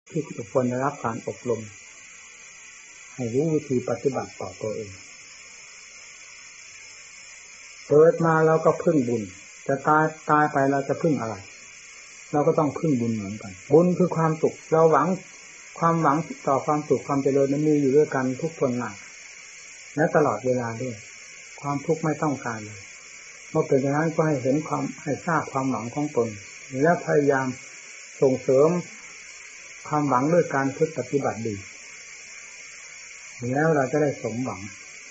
ที่ควรได้รับการอบรมให้รู้วิธีปฏิบัติต่อตัวเองเกิดมาเราก็พึ่งบุญจะตายไปเราจะพึ่งอะไรเราก็ต้องพึ่งบุญเหมือนกันบุญคือความสุขเราหวังความหวังต่อความสุขความเจริญนั้นมีอยู่ด้วยกันทุกคนนะและตลอดเวลาด้วยความทุกข์ไม่ต้องการเลยเมื่อเป็นอย่างนั้นก็ให้เห็นความให้ทราบความหวังของตนและพยายามส่งเสริมความหวังด้วยการปฏิบัติดีแล้วเราจะได้สมหวัง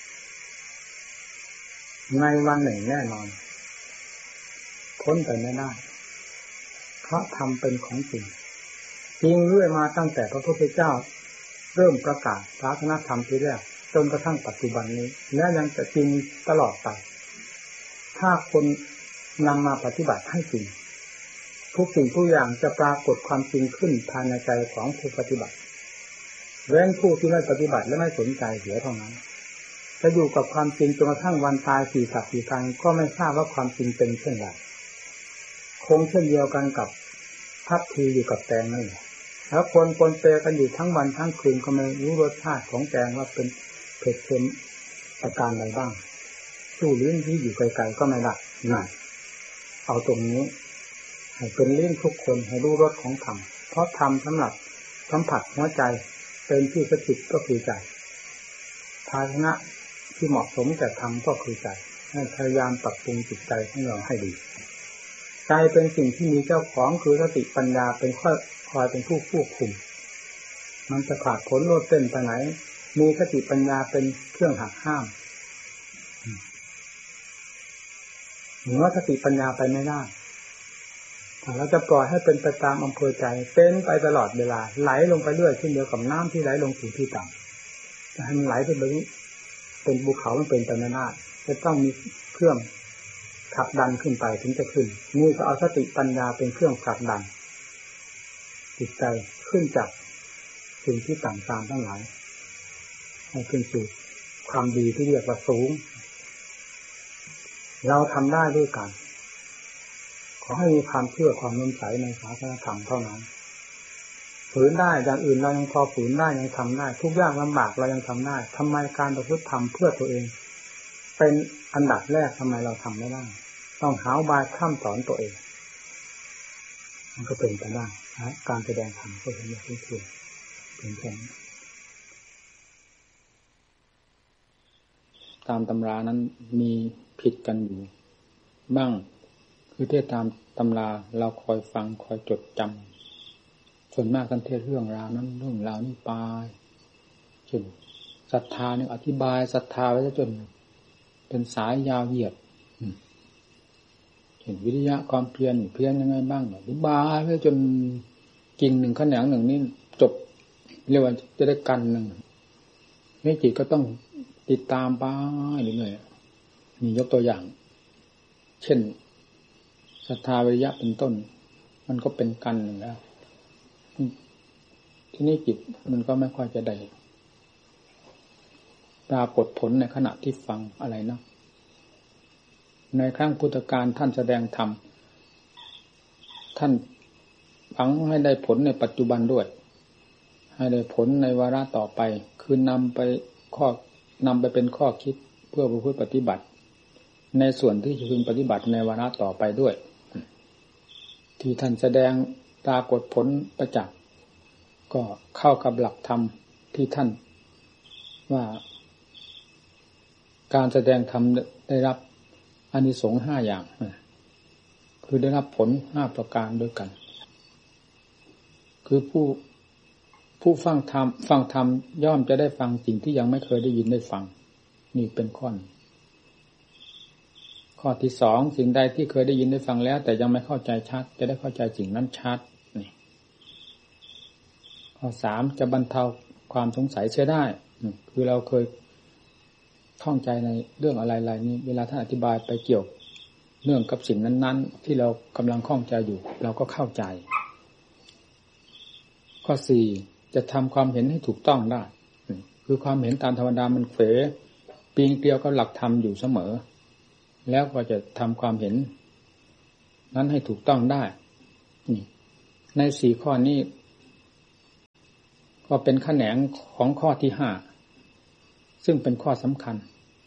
ในวันหนึ่งแน่นอนพ้นไปไม่ได้เพราะธรรมเป็นของจริงจริงเรื่อยมาตั้งแต่พระพุทธเจ้าเริ่มประกาศศาสนธรรมที่แรกจนกระทั่งปัจจุบันนี้และยังจะจริงตลอดไปถ้าคนนำมาปฏิบัติให้จริงทุกสิ่งทุกอย่างจะปรากฏความจริงขึ้นภายในใจของผู้ปฏิบัติเว้นผู้ที่ไม่ปฏิบัติและไม่สนใจเสียเท่านั้นจะอยู่กับความจริงจนกระทั่งวันตายสี่สัปสี่ครั้งก็ไม่ทราบว่าความจริงเป็นเช่นไรคงเช่นเดียวกันกับพับทีอยู่กับแตงนั่นแหละแล้วคนเปรกันอยู่ทั้งวันทั้งคืนก็ไม่รู้รสชาติของแตงว่าเป็นเผ็ดเค็มอาการใดบ้างสู้ลิ้นที่อยู่ไกลๆก็ไม่ได้นั่นเอาตรงนี้ให้เป็นลิ้นทุกคนให้รู้รสของธรรมเพราะธรรมสำหรับสัมผัสหัวใจเป็นที่สถิตก็คือใจภาชนะที่เหมาะสมแก่ธรรมก็คือใจให้พยายามปรับปรุงจิตใจของเราให้ดีใจเป็นสิ่งที่มีเจ้าของคือสติปัญญาเป็นคอยเป็นผู้ควบคุมมันจะขาดผลโลดเต้นไปไหนมีสติปัญญาเป็นเครื่องหักห้ามเหนือสติปัญญาไปไม่ได้ถ้าเราจะปล่อยให้เป็นไปตามอำเภอใจเป็นไปตลอดเวลาไหลลงไปเรื่อยเช่นเดียวกับน้ำที่ไหลลงสู่ที่ต่ำจะให้มันไหลไปแบบนี้เป็นภูเขามันเป็นไปไม่ได้จะต้องมีเครื่องผลักดันขึ้นไปถึงจะขึ้นนี่ก็เอาสติปัญญาเป็นเครื่องผลักดันจิตใจขึ้นจากสิ่งที่ต่างๆทั้งหลายให้ขึ้นสู่ความดีที่เรียกว่าสูงเราทำได้ด้วยกันขอให้มีความเชื่อความมั่นใจในศาสนธรรมเท่านั้นฝืนได้อย่างอื่นเรายังพอฝืนได้ยังทำได้ทุกอย่างลำบากเรายังทำได้ทำไมการประพฤติธรรมเพื่อตัวเองเป็นอันดับแรกทำไมเราทำไม่ได้ต้องหาอุบายข้ามสอนตัวเองมันก็เป็นไปได้การแสดงธรรมก็เป็นอย่างที่ควรเป็นแค่ตามตำรานั้นมีผิดกันอยู่บ้างคือเทศตามตำราเราคอยฟังคอยจดจำส่วนมากกันเทศเรื่องราวนั้นเรื่องราวนี้ไปจนศรัทธาเนี่ยอธิบายศรัทธาไว้จนเป็นสายยาวเหยียดเห็นวิริยะความเพียรยังไงบ้างอธิบายไว้จนกิ่งหนึ่งแขนงหนึ่งนี่จบเรียกว่าจะได้กันหนึ่งนี่จิตก็ต้องติดตามไปเรื่อยๆมียกตัวอย่างเช่นศรัทธาวิริยะเป็นต้นมันก็เป็นกันหนึ่งแล้วที่นี่จิตมันก็ไม่ค่อยจะได้ปรากฏผลในขณะที่ฟังอะไรนะในครั้งพุทธกาลท่านแสดงธรรมท่านหวังให้ได้ผลในปัจจุบันด้วยให้ได้ผลในวาระต่อไปคือนำไปเป็นข้อคิดเพื่อประพฤติปฏิบัติในส่วนที่จะพึงปฏิบัติในวาระต่อไปด้วยที่ท่านแสดงปรากฏผลประจักษ์ก็เข้ากับหลักธรรมที่ท่านว่าการแสดงธรรมได้รับอานิสงส์5อย่างคือได้รับผล5ประการด้วยกันคือผู้ฟังธรรมย่อมจะได้ฟังสิ่งที่ยังไม่เคยได้ยินได้ฟังนี่เป็นข้อที่2สิ่งใดที่เคยได้ยินได้ฟังแล้วแต่ยังไม่เข้าใจชัดจะได้เข้าใจสิ่งนั้นชัดนี่ข้อ3จะบรรเทาความสงสัยเสียได้คือเราเคยท่องใจในเรื่องอะไรๆนี้เวลาท่านอธิบายไปเกี่ยวเนื่องกับสิ่งนั้นๆที่เรากำลังข้องใจอยู่เราก็เข้าใจข้อ4จะทำความเห็นให้ถูกต้องได้คือความเห็นตามธรรมดามันเผลอปีนเกลียวกับหลักธรรมอยู่เสมอแล้วก็จะทำความเห็นนั้นให้ถูกต้องได้นี่ใน4ข้อนี้ก็เป็นแขนงของข้อที่5ซึ่งเป็นข้อสำคัญ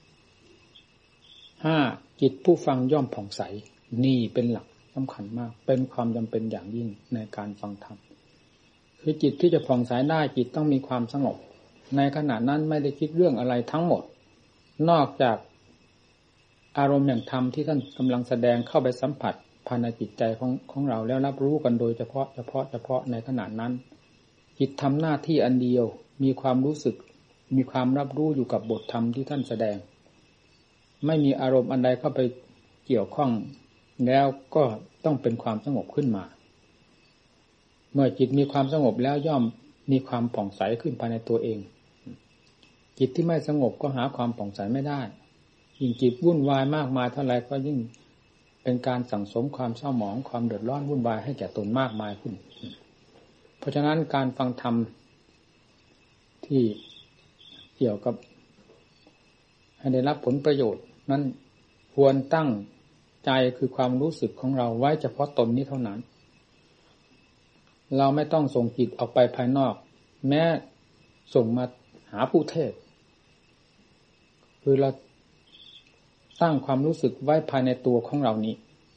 5จิตผู้ฟังย่อมผ่องใสนี่เป็นหลักสำคัญมากเป็นความจำเป็นอย่างยิ่งในการฟังธรรมคือจิตที่จะผ่องใสได้จิตต้องมีความสงบในขณะนั้นไม่ได้คิดเรื่องอะไรทั้งหมดนอกจากอารมณ์อย่างธรรมที่ท่านกำลังแสดงเข้าไปสัมผัสภายในจิตใจของเราแล้วรับรู้กันโดยเฉพาะในขณะนั้นจิตทำหน้าที่อันเดียวมีความรู้สึกมีความรับรู้อยู่กับบทธรรมที่ท่านแสดงไม่มีอารมณ์อันใดเข้าไปเกี่ยวข้องแล้วก็ต้องเป็นความสงบขึ้นมาเมื่อจิตมีความสงบแล้วย่อมมีความผ่องใสขึ้นภายในตัวเองจิตที่ไม่สงบก็หาความผ่องใสไม่ได้ยิ่งจิตวุ่นวายมากมายเท่าไรก็ยิ่งเป็นการสั่งสมความเศร้าหมองความเดือดร้อนวุ่นวายให้แก่ตนมากมายขึ้นเพราะฉะนั้นการฟังธรรมที่เกี่ยวกับให้ได้รับผลประโยชน์นั้นควรตั้งใจคือความรู้สึกของเราไว้เฉพาะตนนี้เท่านั้นเราไม่ต้องส่งจิตออกไปภายนอกแม้ส่งมาหาผู้เทศคือเราตั้งความรู้สึกไว้ภายในตัวของเรานี้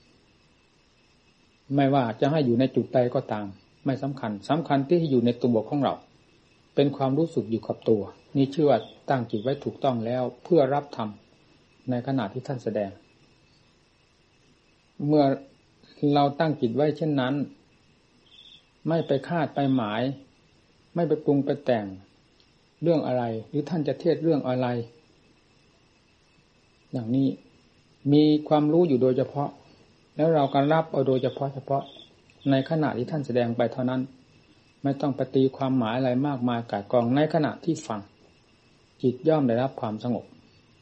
ไม่ว่าจะให้อยู่ในจุดใดก็ตามไม่สำคัญที่อยู่ในตัวของเราเป็นความรู้สึกอยู่กับตัวนี่ชื่อว่าตั้งจิตไว้ถูกต้องแล้วเพื่อรับธรรมในขณะที่ท่านแสดงเมื่อเราตั้งจิตไว้เช่นนั้นไม่ไปคาดไปหมายไม่ไปปรุงไปแต่งเรื่องอะไรหรือท่านจะเทศเรื่องอะไรอย่างนี้มีความรู้อยู่โดยเฉพาะแล้วเราก็รับเอาโดยเฉพาะในขณะที่ท่านแสดงไปเท่านั้นไม่ต้องไปตีความหมายอะไรมากมายก่ายกองในขณะที่ฟังจิตย่อมได้รับความสงบ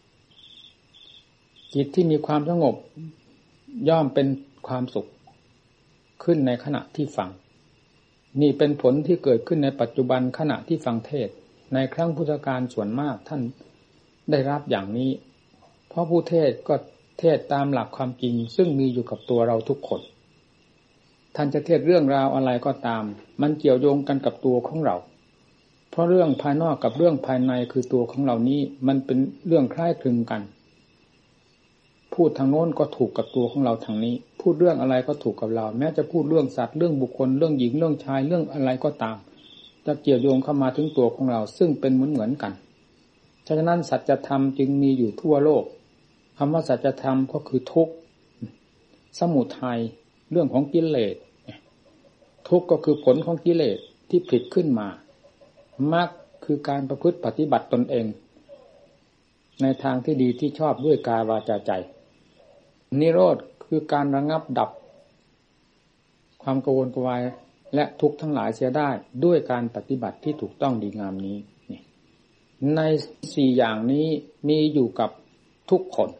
จิตที่มีความสงบย่อมเป็นความสุขขึ้นในขณะที่ฟังนี่เป็นผลที่เกิดขึ้นในปัจจุบันขณะที่ฟังเทศในครั้งพุทธกาลส่วนมากท่านได้รับอย่างนี้เพราะผู้เทศก็เทศตามหลักความจริงซึ่งมีอยู่กับตัวเราทุกคนท่านจะเทศเรื่องราวอะไรก็ตามมันเกี่ยวโยงกันกับตัวของเราเพราะเรื่องภายนอกกับเรื่องภายในคือตัวของเรานี้มันเป็นเรื่องคล้ายคลึงกันพูดทางโน้นก็ถูกกับตัวของเราทางนี้พูดเรื่องอะไรก็ถูกกับเราแม้จะพูดเรื่องสัตว์เรื่องบุคคลเรื่องหญิงเรื่องชายเรื่องอะไรก็ตามจะเกี่ยวโยงเข้ามาถึงตัวของเราซึ่งเป็นเหมือนกันฉะนั้นสัจธรรมจึงมีอยู่ทั่วโลกคำว่าสัจธรรมก็คือทุกข์สมุทัยเรื่องของกิเลสทุกข์ก็คือผลของกิเลสที่ผลิตขึ้นมามรรคคือการประพฤติปฏิบัติตนเองในทางที่ดีที่ชอบด้วยกายวาจาใจนิโรธคือการระงับดับความกังวลกวายและทุกข์ทั้งหลายเสียได้ด้วยการปฏิบัติที่ถูกต้องดีงามนี้ใน4อย่างนี้มีอยู่กับทุกคน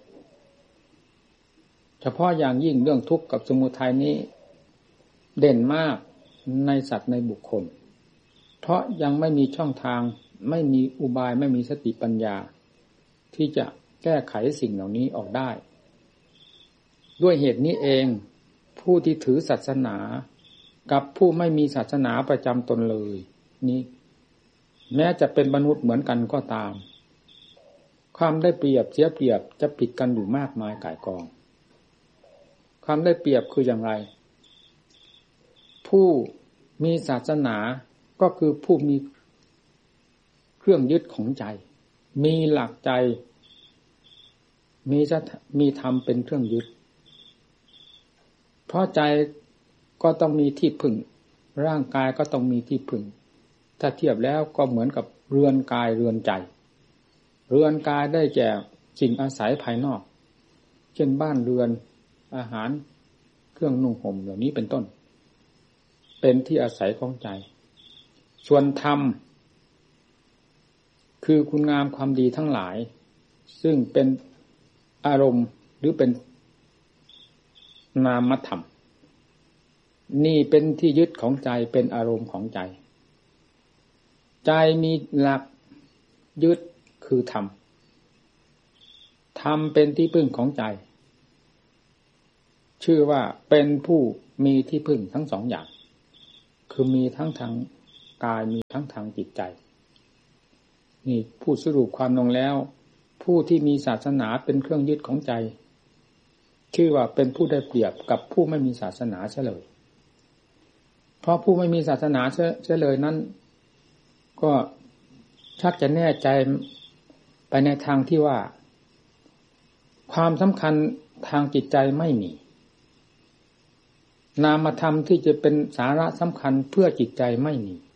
เฉพาะอย่างยิ่งเรื่องทุกข์กับสมุทัยนี้เด่นมากในสัตว์ในบุคคลเพราะยังไม่มีช่องทางไม่มีอุบายไม่มีสติปัญญาที่จะแก้ไขสิ่งเหล่านี้ออกได้ด้วยเหตุนี้เองผู้ที่ถือศาสนากับผู้ไม่มีศาสนาประจำตนเลยนี้แม้จะเป็นมนุษย์เหมือนกันก็ตามความได้เปรียบเสียเปรียบจะผิดกันอยู่มากมายก่ายกองความได้เปรียบคืออย่างไรผู้มีศาสนาก็คือผู้มีเครื่องยึดของใจมีหลักใจมีธรรมเป็นเครื่องยึดเพราะใจก็ต้องมีที่พึ่งร่างกายก็ต้องมีที่พึ่งถ้าเทียบแล้วก็เหมือนกับเรือนกายเรือนใจเรือนกายได้แก่สิ่งอาศัยภายนอกเช่นบ้านเรือนอาหารเครื่องนุ่งห่มเหล่านี้เป็นต้นเป็นที่อาศัยของใจส่วนธรรมคือคุณงามความดีทั้งหลายซึ่งเป็นอารมณ์หรือเป็นนามธรรมนี่เป็นที่ยึดของใจเป็นอารมณ์ของใจใจมีหลักยึดคือธรรมธรรมเป็นที่พึ่งของใจชื่อว่าเป็นผู้มีที่พึ่งทั้งสองอย่างคือมีทั้งทางกายมีทั้งทางจิตใจนี่พูดสรุปความลงแล้วผู้ที่มีศาสนาเป็นเครื่องยึดของใจชื่อว่าเป็นผู้ได้เปรียบกับผู้ไม่มีศาสนาเฉลยเพราะผู้ไม่มีศาสนาเฉลยนั้นก็ชักจะแน่ใจไปในทางที่ว่าความสำคัญทางจิตใจไม่มีนามธรรมที่จะเป็นสาระสำคัญเพื่อจิตใจไม่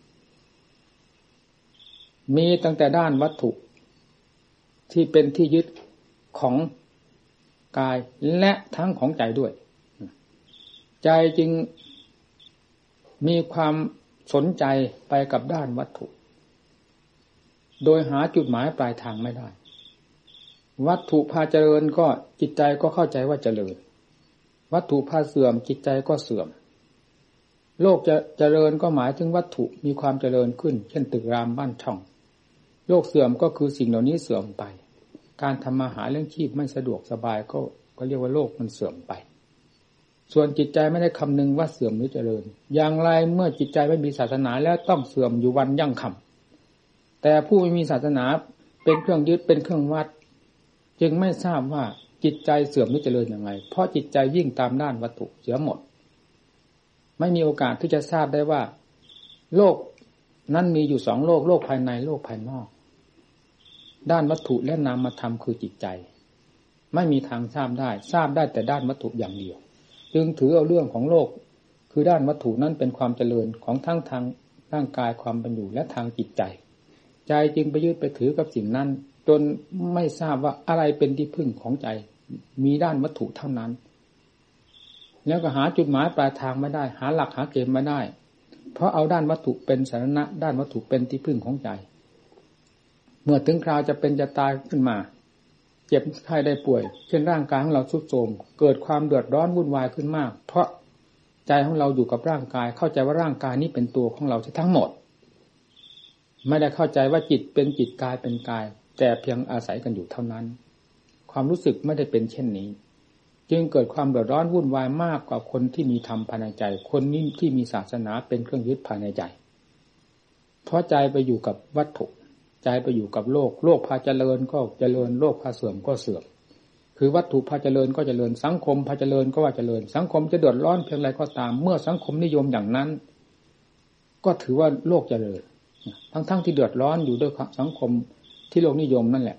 มีตั้งแต่ด้านวัตถุที่เป็นที่ยึดของกายและทั้งของใจด้วยใจจึงมีความสนใจไปกับด้านวัตถุโดยหาจุดหมายปลายทางไม่ได้วัตถุพาเจริญก็จิตใจก็เข้าใจว่าเจริญวัตถุพาเสื่อมจิตใจก็เสื่อมโลกจะเจริญก็หมายถึงวัตถุมีความเจริญขึ้นเช่นตึกรามบ้านช่องโลกเสื่อมก็คือสิ่งเหล่านี้เสื่อมไปการทำมาหาเลี้ยงชีพไม่สะดวกสบายก็เรียกว่าโลกมันเสื่อมไปส่วนจิตใจไม่ได้คำนึงว่าเสื่อมหรือเจริญอย่างไรเมื่อจิตใจไม่มีศาสนาแล้วต้องเสื่อมอยู่วันยั่งค่ำแต่ผู้ไม่มีศาสนาเป็นเครื่องยึดเป็นเครื่องวัดจึงไม่ทราบว่าจิตใจเสื่อมหรือเจริญอย่างไรเพราะจิตใจวิ่งตามด้านวัตถุเสียหมดไม่มีโอกาสที่จะทราบได้ว่าโลกนั้นมีอยู่สองโลกโลกภายในโลกภายนอกด้านวัตถุและนามธรรมคือจิตใจไม่มีทางทราบได้แต่ด้านวัตถุอย่างเดียวจึงถือเอาเรื่องของโลกคือด้านวัตถุนั้นเป็นความเจริญของทั้งทางร่างกายความเป็นอยู่และทางจิตใจใจจึงไปยึดไปถือกับสิ่งนั้นจนไม่ทราบว่าอะไรเป็นที่พึ่งของใจมีด้านวัตถุเท่านั้นแล้วก็หาจุดหมายปลายทางไม่ได้หาหลักหาเกณฑ์ไม่ได้เพราะเอาด้านวัตถุเป็นสาระด้านวัตถุเป็นที่พึ่งของใจเมื่อถึงคราวจะเป็นจะตายขึ้นมาเจ็บไข้ได้ป่วยเช่นร่างกายของเราทรุดโทรมเกิดความเดือดร้อนวุ่นวายขึ้นมากเพราะใจของเราอยู่กับร่างกายเข้าใจว่าร่างกายนี้เป็นตัวของเราทั้งหมดไม่ได้เข้าใจว่าจิตเป็นจิตกายเป็นกายแต่เพียงอาศัยกันอยู่เท่านั้นความรู้สึกไม่ได้เป็นเช่นนี้จึงเกิดความเดือดร้อนวุ่นวายมากกว่าคนที่มีธรรมภายในใจคนนี้ที่มีศาสนาเป็นเครื่องยึดภายในใจเพราะใจไปอยู่กับวัตถุใจไปอยู่กับโลกโลกพาเจริญก็เจริญโลกพาเสื่อมก็เสื่อมคือวัตถุพาเจริญก็เจริญสังคมพาเจริญก็ว่าเจริญสังคมจะเดือดร้อนเพียงไรก็ตามเมื่อสังคมนิยมอย่างนั้นก็ถือว่าโลกเจริญทั้งที่เดือดร้อนอยู่ด้วยสังคมที่โลกนิยมนั่นแหละ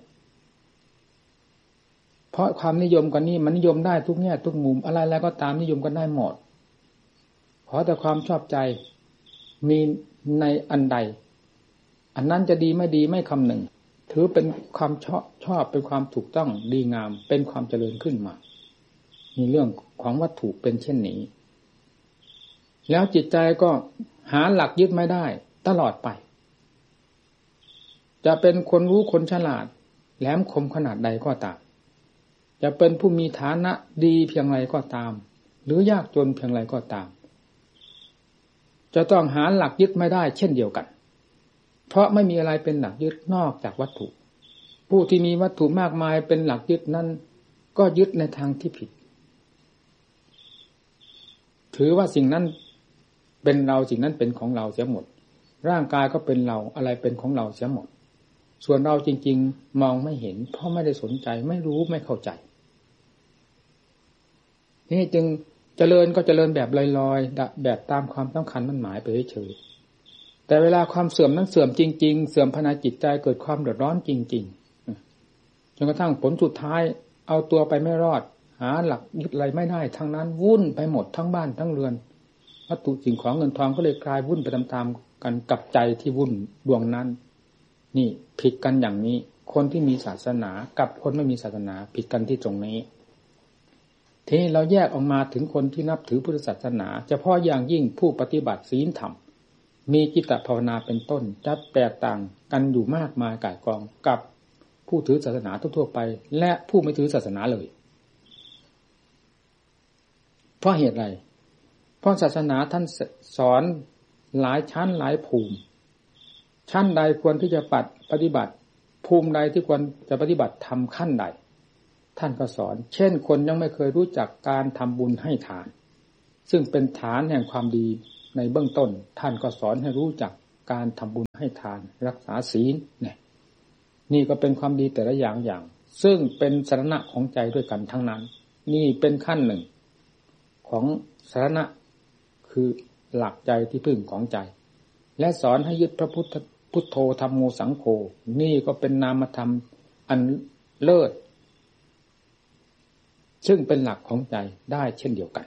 เพราะความนิยมกันนี้มันนิยมได้ทุกแง่ทุกมุมอะไรแล้วก็ตามนิยมกันได้หมดขอแต่ความชอบใจมีในอันใดอันนั้นจะดีไม่ดีไม่คำหนึ่งถือเป็นความชอบเป็นความถูกต้องดีงามเป็นความเจริญขึ้นมามีเรื่องของวัตถุเป็นเช่นนี้แล้วจิตใจก็หาหลักยึดไม่ได้ตลอดไปจะเป็นคนรู้คนฉลาดแหลมคมขนาดใดก็ตามจะเป็นผู้มีฐานะดีเพียงไรก็ตามหรือยากจนเพียงไรก็ตามจะต้องหาหลักยึดไม่ได้เช่นเดียวกันเพราะไม่มีอะไรเป็นหลักยึดนอกจากวัตถุผู้ที่มีวัตถุมากมายเป็นหลักยึดนั้นก็ยึดในทางที่ผิดถือว่าสิ่งนั้นเป็นเราสิ่งนั้นเป็นของเราเสียหมดร่างกายก็เป็นเราอะไรเป็นของเราเสียหมดส่วนเราจริงๆมองไม่เห็นเพราะไม่ได้สนใจไม่รู้ไม่เข้าใจนี่จึงเจริญก็เจริญแบบลอยๆแบบตามความสำคัญมั่นหมายไปเฉยๆแต่เวลาความเสื่อมนั้นเสื่อมจริงๆเสื่อมภายในจิตใจเกิดความเดือดร้อนจริงๆจนกระทั่งผลสุดท้ายเอาตัวไปไม่รอดหาหลักยึดอะไรไม่ได้ทั้งนั้นวุ่นไปหมดทั้งบ้านทั้งเรือนวัตถุสิ่งของเงินทองก็เลยกลายวุ่นไปตามๆกันกับใจที่วุ่นดวงนั้นนี่ผิดกันอย่างนี้คนที่มีศาสนากับคนไม่มีศาสนาผิดกันที่ตรงนี้ทีนี้เราแยกออกมาถึงคนที่นับถือพุทธศาสนาเฉพาะอย่างยิ่งผู้ปฏิบัติศีลธรรมมีจิตภาวนาเป็นต้นจะแตกต่างกันอยู่มากมายก่ายกองกับผู้ถือศาสนาทั่วๆไปและผู้ไม่ถือศาสนาเลยเพราะเหตุไรเพราะศาสนาท่านสอนหลายชั้นหลายภูมิชั้นใดควรที่จะปฏิบัติภูมิใดที่ควรจะปฏิบัติทำขั้นใดท่านก็สอนเช่นคนยังไม่เคยรู้จักการทำบุญให้ทานซึ่งเป็นฐานแห่งความดีในเบื้องต้นท่านก็สอนให้รู้จักการทำบุญให้ทานรักษาศีลเนี่ยนี่ก็เป็นความดีแต่ละอย่างซึ่งเป็นสรณะของใจด้วยกันทั้งนั้นนี่เป็นขั้นหนึ่งของสรณะคือหลักใจที่พึ่งของใจและสอนให้ยึดพระพุทโธธัมโมสังโฆนี่ก็เป็นนามธรรมอันเลิศซึ่งเป็นหลักของใจได้เช่นเดียวกัน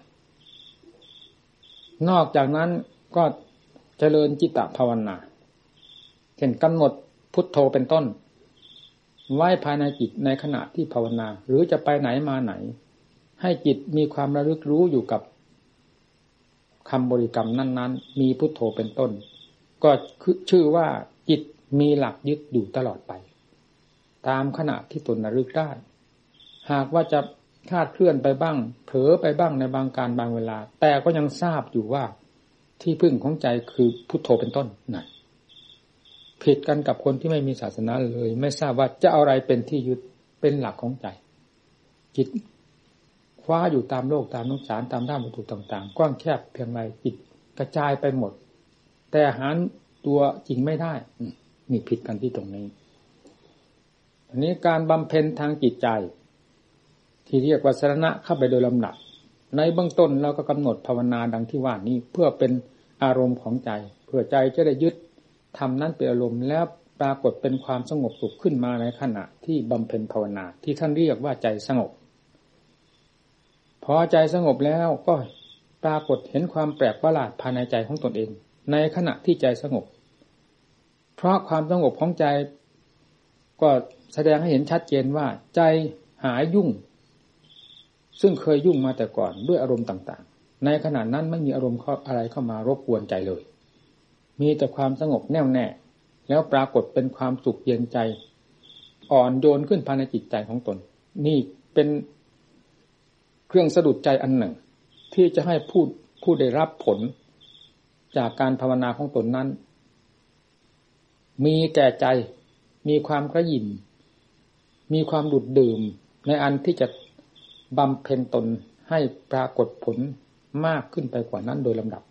นอกจากนั้นก็เจริญจิตตภาวนาเช่นกำหนดพุทโธเป็นต้นไว้ภายในจิตในขณะที่ภาวนาหรือจะไปไหนมาไหนให้จิตมีความระลึกรู้อยู่กับคำบริกรรมนั้นๆมีพุทโธเป็นต้นก็ชื่อว่าจิตมีหลักยึดอยู่ตลอดไปตามขณะที่ตนระลึกได้หากว่าจะคลาดเคลื่อนไปบ้างเผลอไปบ้างในบางการบางเวลาแต่ก็ยังทราบอยู่ว่าที่พึ่งของใจคือพุทโธเป็นต้นนั่นผิดกันกับคนที่ไม่มีศาสนาเลยไม่ทราบว่าจะเอาอะไรเป็นที่ยึดเป็นหลักของใจจิตคว้าอยู่ตามโลกตามสงสารตามด้านวัตถุต่างๆกว้างแคบเพียงไรจิตกระจายไปหมดแต่หาตัวจริงไม่ได้นี่ผิดกันที่ตรงนี้อันนี้การบำเพ็ญทางจิตใจที่เรียกว่าสรณะเข้าไปโดยลำดับในเบื้องต้นเราก็กำหนดภาวนาดังที่ว่านี้เพื่อเป็นอารมณ์ของใจเพื่อใจจะได้ยึดทำนั้นเป็นอารมณ์แล้วปรากฏเป็นความสงบสุขขึ้นมาในขณะที่บำเพ็ญภาวนาที่ท่านเรียกว่าใจสงบพอใจสงบแล้วก็ปรากฏเห็นความแปลกประหลาดภายในใจของตนเองในขณะที่ใจสงบเพราะความสงบของใจก็แสดงให้เห็นชัดเจนว่าใจหายยุ่งซึ่งเคยยุ่งมาแต่ก่อนด้วยอารมณ์ต่างๆในขณะนั้นไม่มีอารมณ์อะไรเข้ามารบกวนใจเลยมีแต่ความสงบแน่วแน่แล้วปรากฏเป็นความสุขเย็นใจอ่อนโยนขึ้นภายในจิตใจของตนนี่เป็นเครื่องสะดุดใจอันหนึ่งที่จะให้ผู้ได้รับผลจากการภาวนาของตนนั้นมีแก่ใจมีความกระหยิ่มมีความดุดดื่มในอันที่จะบำเพ็ญตนให้ปรากฏผลมากขึ้นไปกว่านั้นโดยลำดับ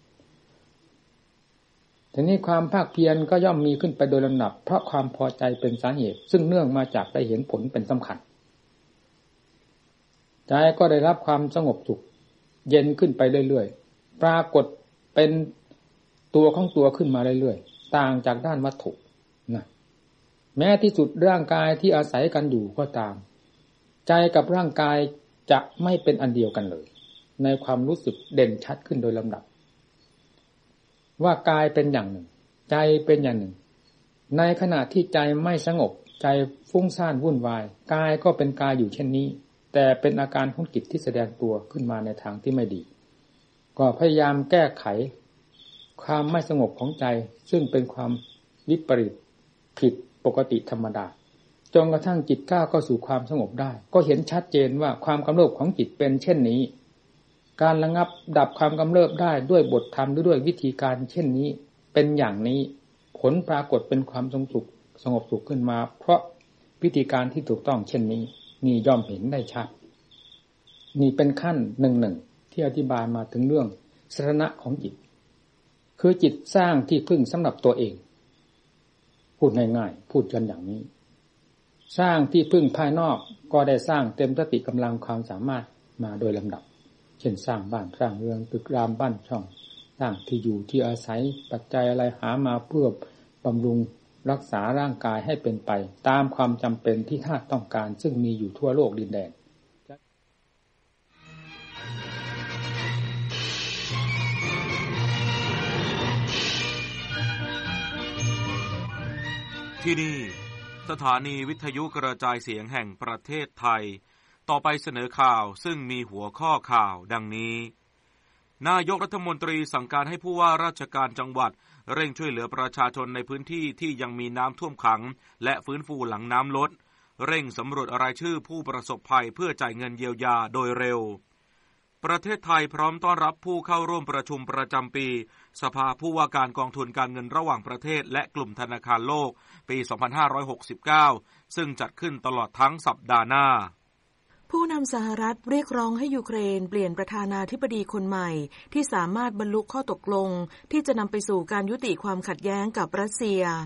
ทีนี้ความภาคเพียรก็ย่อมมีขึ้นไปโดยลำดับเพราะความพอใจเป็นสาเหตุซึ่งเนื่องมาจากได้เห็นผลเป็นสำคัญใจก็ได้รับความสงบสุขเย็นขึ้นไปเรื่อยๆปรากฏเป็นตัวของตัวขึ้นมาเรื่อยๆต่างจากด้านวัตถุนะแม้ที่สุดร่างกายที่อาศัยกันอยู่ก็ตามใจกับร่างกายจะไม่เป็นอันเดียวกันเลยในความรู้สึกเด่นชัดขึ้นโดยลำดับว่ากายเป็นอย่างหนึ่งใจเป็นอย่างหนึ่งในขณะที่ใจไม่สงบใจฟุ้งซ่านวุ่นวายกายก็เป็นกายอยู่เช่นนี้แต่เป็นอาการของจิตที่แสดงตัวขึ้นมาในทางที่ไม่ดีก็พยายามแก้ไขความไม่สงบของใจซึ่งเป็นความวิปริตผิดปกติธรรมดาจนกระทั่งจิตก้าวเข้าสู่ความสงบได้ก็เห็นชัดเจนว่าความกำเริบของจิตเป็นเช่นนี้การระงับดับความกำเริบได้ด้วยบทธรรมหรือด้วยวิธีการเช่นนี้เป็นอย่างนี้ผลปรากฏเป็นความสงบสุขขึ้นมาเพราะวิธีการที่ถูกต้องเช่นนี้นี่ย่อมเห็นได้ชัดนี่เป็นขั้นหนึ่งที่อธิบายมาถึงเรื่องสรณะของจิตคือจิตสร้างที่พึ่งสำหรับตัวเองพูดง่ายๆพูดกันอย่างนี้สร้างที่พึ่งภายนอกก็ได้สร้างเต็มสติกำลังความสามารถมาโดยลำดับเช่นสร้างบ้านสร้างเรือนตึกรามบ้านช่องสร้างที่อยู่ที่อาศัยปัจจัยอะไรหามาเพื่อบำรุงรักษาร่างกายให้เป็นไปตามความจำเป็นที่ธาตุต้องการซึ่งมีอยู่ทั่วโลกดินแดนที่นี่สถานีวิทยุกระจายเสียงแห่งประเทศไทยต่อไปเสนอข่าวซึ่งมีหัวข้อข่าวดังนี้นายกรัฐมนตรีสั่งการให้ผู้ว่าราชการจังหวัดเร่งช่วยเหลือประชาชนในพื้นที่ที่ยังมีน้ำท่วมขังและฟื้นฟูหลังน้ำลดเร่งสำรวจรายชื่อผู้ประสบภัยเพื่อจ่ายเงินเยียวยาโดยเร็วประเทศไทยพร้อมต้อนรับผู้เข้าร่วมประชุมประจำปีสภาผู้ว่าการกองทุนการเงินระหว่างประเทศและกลุ่มธนาคารโลกปี 2569 ซึ่งจัดขึ้นตลอดทั้งสัปดาห์หน้าผู้นำสหรัฐเรียกร้องให้ยูเครนเปลี่ยนประธานาธิบดีคนใหม่ที่สามารถบรรลุข้อตกลงที่จะนำไปสู่การยุติความขัดแย้งกับรัสเซีย